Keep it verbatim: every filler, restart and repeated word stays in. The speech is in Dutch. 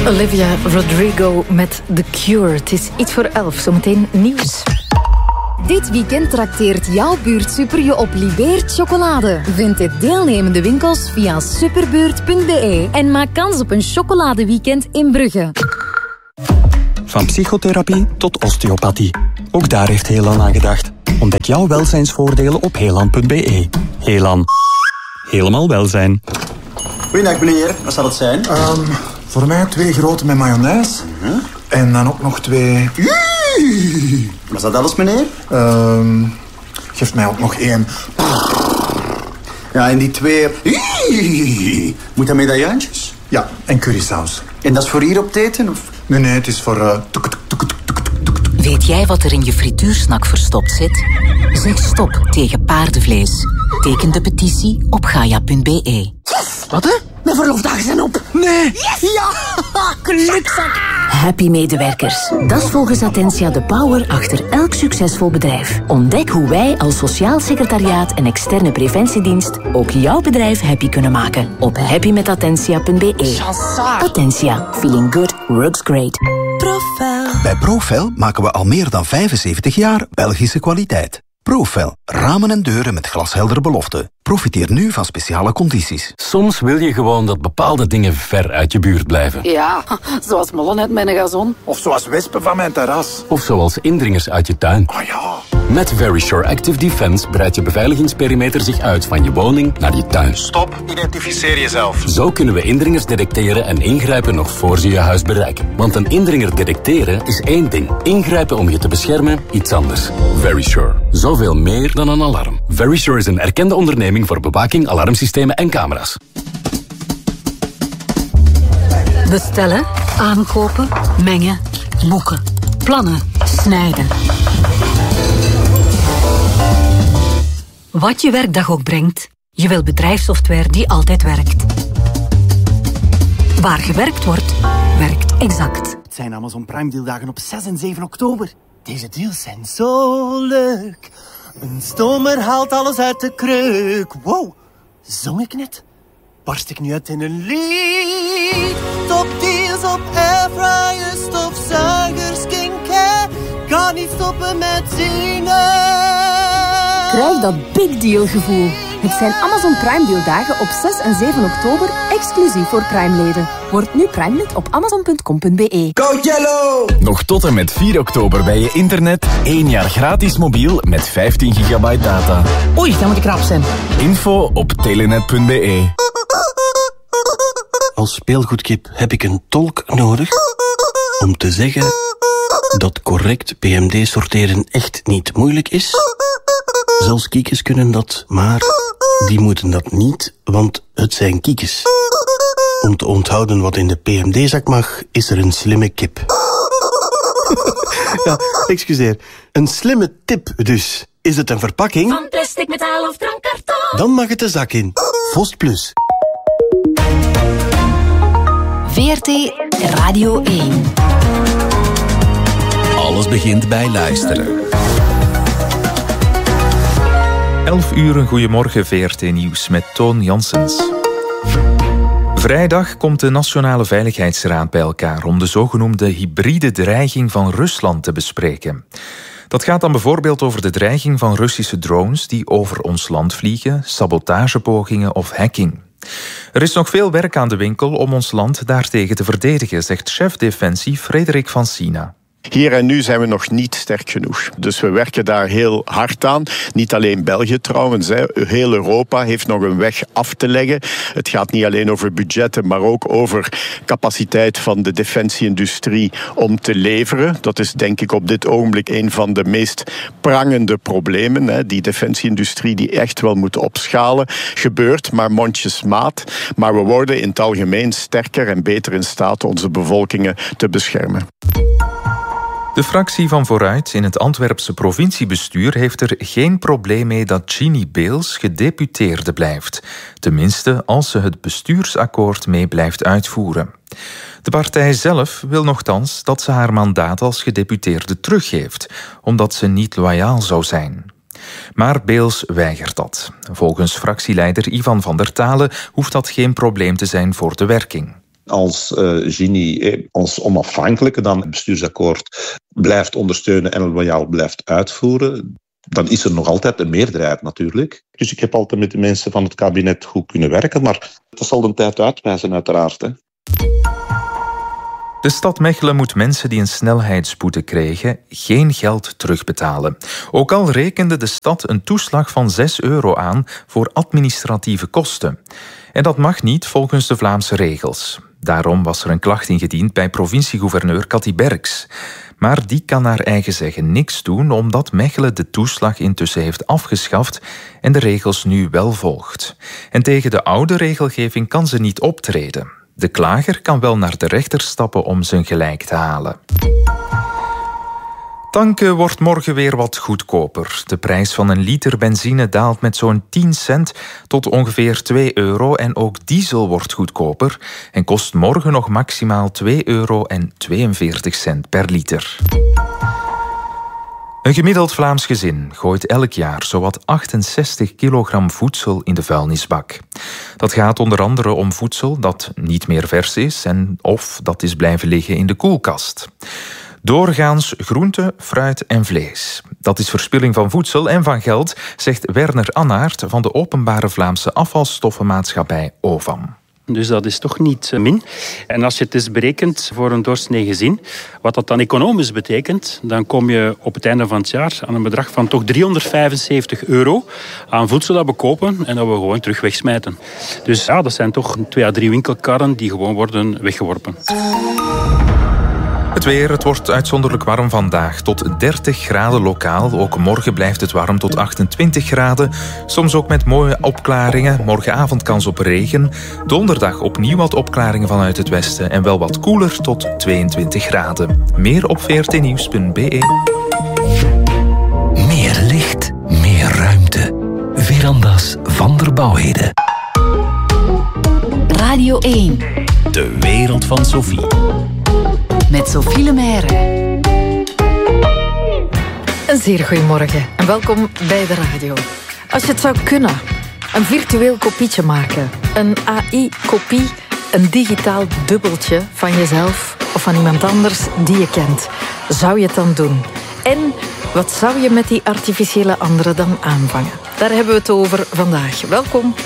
Olivia Rodrigo met The Cure. Het is iets voor elf, zometeen nieuws. Dit weekend trakteert jouw buurtsuper je op Libeert chocolade. Vind de deelnemende winkels via superbuurt punt b e en maak kans op een chocoladeweekend in Brugge. Van psychotherapie tot osteopathie. Ook daar heeft Helan aan gedacht. Ontdek jouw welzijnsvoordelen op helan punt b e. Helan. Helemaal welzijn. Goedendag meneer, wat zal het zijn? Um, voor mij twee grote met mayonaise. Uh-huh. En dan ook nog twee... Was dat alles meneer? Um, geef mij ook nog één. Ja, en die twee... Moet dat medaillantjes? Ja, en currysaus. En dat is voor hier op het eten? Of? Nee, nee, het is voor... Uh... Weet jij wat er in je frituursnak verstopt zit? Zeg stop tegen paardenvlees. Teken de petitie op gaia punt b e. Yes! Wat hè? Mijn verloofdagen zijn op. Nee! Yes! Ja! Gelukzak! Happy medewerkers. Dat is volgens Attentia de power achter elk succesvol bedrijf. Ontdek hoe wij als sociaal secretariaat en externe preventiedienst ook jouw bedrijf happy kunnen maken. Op happy met attentia punt b e. Attentia. Feeling good works great. Profel. Bij Profel maken we al meer dan vijfenzeventig jaar Belgische kwaliteit. Profel. Ramen en deuren met glasheldere beloften. Profiteer nu van speciale condities. Soms wil je gewoon dat bepaalde dingen ver uit je buurt blijven. Ja, zoals mollen uit mijn gazon. Of zoals wespen van mijn terras. Of zoals indringers uit je tuin. Oh ja. Met Verisure Active Defense breidt je beveiligingsperimeter zich uit van je woning naar je tuin. Stop, identificeer jezelf. Zo kunnen we indringers detecteren en ingrijpen nog voor ze je huis bereiken. Want een indringer detecteren is één ding. Ingrijpen om je te beschermen, iets anders. Verisure. Zoveel meer dan een alarm. Verisure is een erkende onderneming voor bewaking, alarmsystemen en camera's. Bestellen, aankopen, mengen, boeken, plannen, snijden. Wat je werkdag ook brengt, je wil bedrijfssoftware die altijd werkt. Waar gewerkt wordt, werkt Exact. Het zijn Amazon Prime deeldagen op zes en zeven oktober. Deze deals zijn zo leuk. Een stomer haalt alles uit de kreuk. Wow, zong ik net? Barst ik nu uit in een lied? Top deals op airfryers, stofzuigers, skincare. Kan niet stoppen met zingen. Krijg dat big deal gevoel. Het zijn Amazon Prime deeldagen op zes en zeven oktober, exclusief voor Prime-leden. Word nu Prime-lid op amazon punt com punt b e. Go Yellow! Nog tot en met vier oktober bij je internet. één jaar gratis mobiel met vijftien gigabyte data. Oei, dan moet ik rap zijn. Info op telenet punt b e. Als speelgoedkip heb ik een tolk nodig om te zeggen dat correct P M D sorteren echt niet moeilijk is. Zelfs kiekjes kunnen dat, maar die moeten dat niet, want het zijn kiekjes. Om te onthouden wat in de P M D-zak mag, is er een slimme kip. Ja, excuseer. Een slimme tip dus. Is het een verpakking? Van plastic, metaal of drankkarton. Dan mag het de zak in. Vost Plus. V R T Radio één. Alles begint bij luisteren. elf uur, een goeiemorgen, V R T Nieuws met Toon Janssens. Vrijdag komt de Nationale Veiligheidsraad bij elkaar om de zogenoemde hybride dreiging van Rusland te bespreken. Dat gaat dan bijvoorbeeld over de dreiging van Russische drones die over ons land vliegen, sabotagepogingen of hacking. Er is nog veel werk aan de winkel om ons land daartegen te verdedigen, zegt chef Defensie Frederik van Sina. Hier en nu zijn we nog niet sterk genoeg. Dus we werken daar heel hard aan. Niet alleen België trouwens. Hè. Heel Europa heeft nog een weg af te leggen. Het gaat niet alleen over budgetten, maar ook over capaciteit van de defensieindustrie om te leveren. Dat is denk ik op dit ogenblik een van de meest prangende problemen. Hè. Die defensieindustrie die echt wel moet opschalen. Gebeurt maar mondjesmaat. Maar we worden in het algemeen sterker en beter in staat onze bevolkingen te beschermen. De fractie van Vooruit in het Antwerpse provinciebestuur heeft er geen probleem mee dat Ginny Beels gedeputeerde blijft. Tenminste, als ze het bestuursakkoord mee blijft uitvoeren. De partij zelf wil nochtans dat ze haar mandaat als gedeputeerde teruggeeft, omdat ze niet loyaal zou zijn. Maar Beels weigert dat. Volgens fractieleider Ivan van der Talen hoeft dat geen probleem te zijn voor de werking. Als uh, Gini eh, ons onafhankelijke dan het bestuursakkoord blijft ondersteunen en loyaal blijft uitvoeren, dan is er nog altijd een meerderheid natuurlijk. Dus ik heb altijd met de mensen van het kabinet goed kunnen werken, maar dat zal de tijd uitwijzen uiteraard. Hè. De stad Mechelen moet mensen die een snelheidsboete kregen geen geld terugbetalen. Ook al rekende de stad een toeslag van zes euro aan voor administratieve kosten. En dat mag niet volgens de Vlaamse regels. Daarom was er een klacht ingediend bij provinciegouverneur Cathy Berks. Maar die kan naar eigen zeggen niks doen omdat Mechelen de toeslag intussen heeft afgeschaft en de regels nu wel volgt. En tegen de oude regelgeving kan ze niet optreden. De klager kan wel naar de rechter stappen om zijn gelijk te halen. Tanken wordt morgen weer wat goedkoper. De prijs van een liter benzine daalt met zo'n tien cent tot ongeveer twee euro en ook diesel wordt goedkoper en kost morgen nog maximaal twee euro en tweeënveertig cent per liter. Een gemiddeld Vlaams gezin gooit elk jaar zowat achtenzestig kilogram voedsel in de vuilnisbak. Dat gaat onder andere om voedsel dat niet meer vers is en of dat is blijven liggen in de koelkast. Doorgaans groente, fruit en vlees. Dat is verspilling van voedsel en van geld, zegt Werner Annaert van de Openbare Vlaamse Afvalstoffenmaatschappij O V A M. Dus dat is toch niet min. En als je het eens berekent voor een doorsnee gezin, wat dat dan economisch betekent, dan kom je op het einde van het jaar aan een bedrag van toch driehonderdvijfenzeventig euro aan voedsel dat we kopen en dat we gewoon terug wegsmijten. Dus ja, dat zijn toch twee à drie winkelkarren die gewoon worden weggeworpen. Het weer, het wordt uitzonderlijk warm vandaag. Tot dertig graden lokaal. Ook morgen blijft het warm tot achtentwintig graden. Soms ook met mooie opklaringen. Morgenavond kans op regen. Donderdag opnieuw wat opklaringen vanuit het westen. En wel wat koeler tot tweeëntwintig graden. Meer op v r t nieuws punt b e. Meer licht, meer ruimte. Verandas van der Bouwheden. Radio één. De wereld van Sophie. Met Sophie Lemaire. Een zeer goeiemorgen en welkom bij de radio. Als je het zou kunnen, een virtueel kopietje maken. Een A I-kopie, een digitaal dubbeltje van jezelf of van iemand anders die je kent. Zou je het dan doen? En wat zou je met die artificiële andere dan aanvangen? Daar hebben we het over vandaag. Welkom